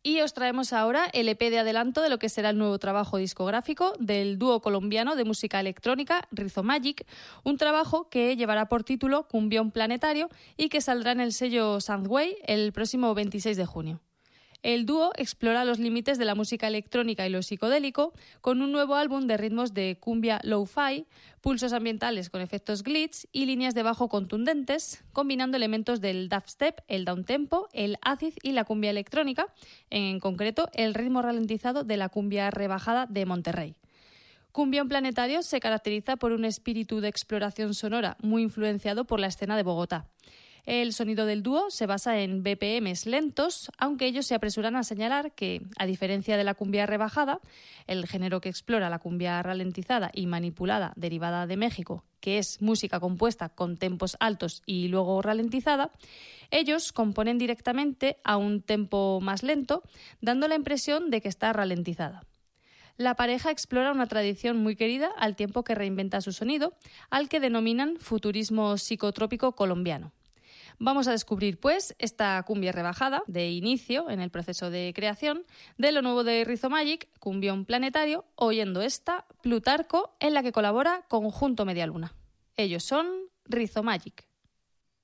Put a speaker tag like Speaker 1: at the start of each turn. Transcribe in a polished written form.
Speaker 1: Y os traemos ahora el EP de adelanto de lo que será el nuevo trabajo discográfico del dúo colombiano de música electrónica Rizomagic, un trabajo que llevará por título Cumbión Planetario y que saldrá en el sello Soundwave el próximo 26 de junio. El dúo explora los límites de la música electrónica y lo psicodélico con un nuevo álbum de ritmos de cumbia lo-fi, pulsos ambientales con efectos glitch y líneas de bajo contundentes, combinando elementos del dubstep, el downtempo, el acid y la cumbia electrónica, en concreto el ritmo ralentizado de la cumbia rebajada de Monterrey. Cumbión Planetario se caracteriza por un espíritu de exploración sonora muy influenciado por la escena de Bogotá. El sonido del dúo se basa en BPMs lentos, aunque ellos se apresuran a señalar que, a diferencia de la cumbia rebajada, el género que explora la cumbia ralentizada y manipulada derivada de México, que es música compuesta con tempos altos y luego ralentizada, ellos componen directamente a un tempo más lento, dando la impresión de que está ralentizada. La pareja explora una tradición muy querida al tiempo que reinventa su sonido, al que denominan futurismo psicotrópico colombiano. Vamos a descubrir, pues, esta cumbia rebajada de inicio en el proceso de creación de lo nuevo de Rizomagic, Cumbión Planetario, oyendo esta Plutarco, en la que colabora Conjunto Media Luna. Ellos son Rizomagic.